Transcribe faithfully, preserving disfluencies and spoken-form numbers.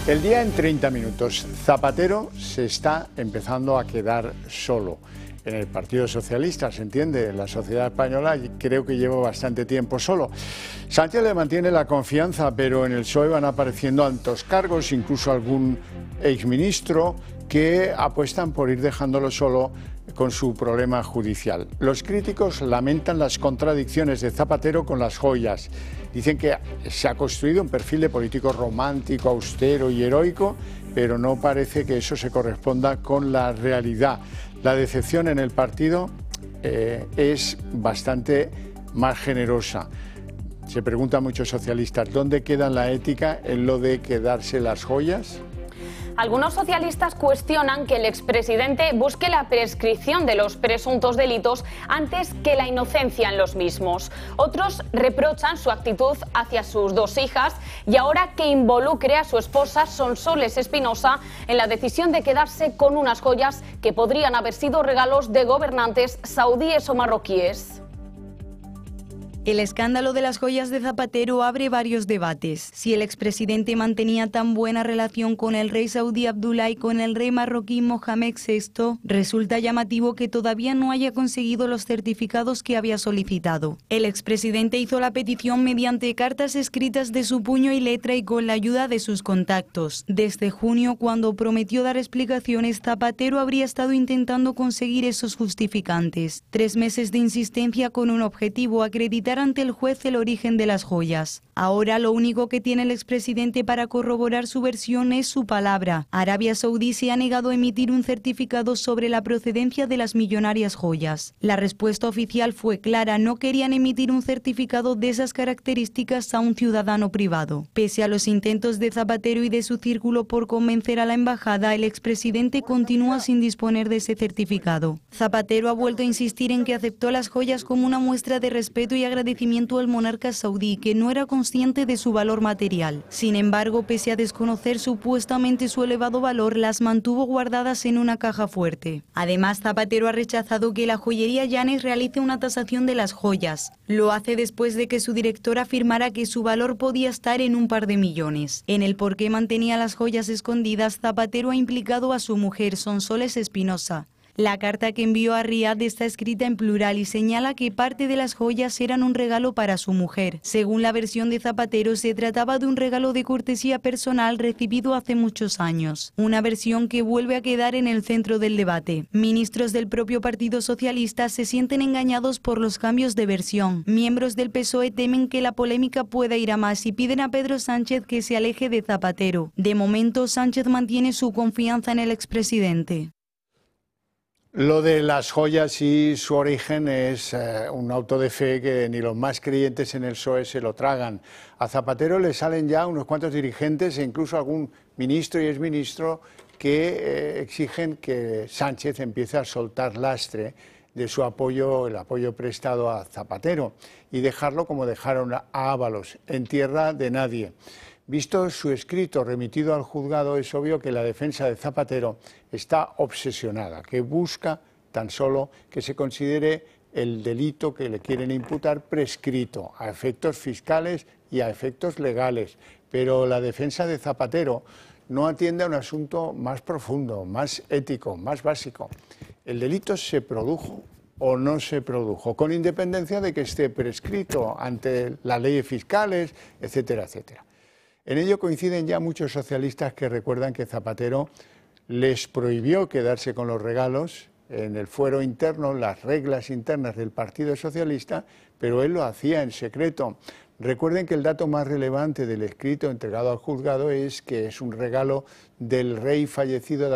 El día en treinta minutos. Zapatero se está empezando a quedar solo. En el Partido Socialista, se entiende, en la sociedad española creo que lleva bastante tiempo solo. Sánchez le mantiene la confianza, pero en el P S O E van apareciendo altos cargos, incluso algún exministro que apuestan por ir dejándolo solo con su problema judicial. Los críticos lamentan las contradicciones de Zapatero con las joyas. Dicen que se ha construido un perfil de político romántico, austero y heroico, pero no parece que eso se corresponda con la realidad. La decepción en el partido eh, es bastante más generosa. Se preguntan muchos socialistas, ¿dónde queda la ética en lo de quedarse las joyas? Algunos socialistas cuestionan que el expresidente busque la prescripción de los presuntos delitos antes que la inocencia en los mismos. Otros reprochan su actitud hacia sus dos hijas y ahora que involucre a su esposa Sonsoles Espinosa en la decisión de quedarse con unas joyas que podrían haber sido regalos de gobernantes saudíes o marroquíes. El escándalo de las joyas de Zapatero abre varios debates. Si el expresidente mantenía tan buena relación con el rey saudí Abdullah y con el rey marroquí Mohamed sexto, resulta llamativo que todavía no haya conseguido los certificados que había solicitado. El expresidente hizo la petición mediante cartas escritas de su puño y letra y con la ayuda de sus contactos. Desde junio, cuando prometió dar explicaciones, Zapatero habría estado intentando conseguir esos justificantes. Tres meses de insistencia con un objetivo: acreditar ante el juez el origen de las joyas. Ahora lo único que tiene el expresidente para corroborar su versión es su palabra. Arabia Saudí se ha negado a emitir un certificado sobre la procedencia de las millonarias joyas. La respuesta oficial fue clara: no querían emitir un certificado de esas características a un ciudadano privado. Pese a los intentos de Zapatero y de su círculo por convencer a la embajada, el expresidente continúa sin disponer de ese certificado. Zapatero ha vuelto a insistir en que aceptó las joyas como una muestra de respeto y agradecimiento al monarca saudí, que no era consciente de su valor material. Sin embargo, pese a desconocer supuestamente su elevado valor, las mantuvo guardadas en una caja fuerte. Además, Zapatero ha rechazado que la joyería Llanes realice una tasación de las joyas. Lo hace después de que su director afirmara que su valor podía estar en un par de millones. En el por qué mantenía las joyas escondidas, Zapatero ha implicado a su mujer, Sonsoles Espinosa. La carta que envió a Riad está escrita en plural y señala que parte de las joyas eran un regalo para su mujer. Según la versión de Zapatero, se trataba de un regalo de cortesía personal recibido hace muchos años. Una versión que vuelve a quedar en el centro del debate. Ministros del propio Partido Socialista se sienten engañados por los cambios de versión. Miembros del P S O E temen que la polémica pueda ir a más y piden a Pedro Sánchez que se aleje de Zapatero. De momento, Sánchez mantiene su confianza en el expresidente. Lo de las joyas y su origen es eh, un auto de fe que ni los más creyentes en el P S O E se lo tragan. A Zapatero le salen ya unos cuantos dirigentes e incluso algún ministro y exministro que eh, exigen que Sánchez empiece a soltar lastre de su apoyo, el apoyo prestado a Zapatero, y dejarlo como dejaron a Ábalos, en tierra de nadie. Visto su escrito remitido al juzgado, es obvio que la defensa de Zapatero está obsesionada, que busca tan solo que se considere el delito que le quieren imputar prescrito a efectos fiscales y a efectos legales. Pero la defensa de Zapatero no atiende a un asunto más profundo, más ético, más básico. El delito se produjo o no se produjo, con independencia de que esté prescrito ante las leyes fiscales, etcétera, etcétera. En ello coinciden ya muchos socialistas que recuerdan que Zapatero les prohibió quedarse con los regalos en el fuero interno, las reglas internas del Partido Socialista, pero él lo hacía en secreto. Recuerden que el dato más relevante del escrito entregado al juzgado es que es un regalo del rey fallecido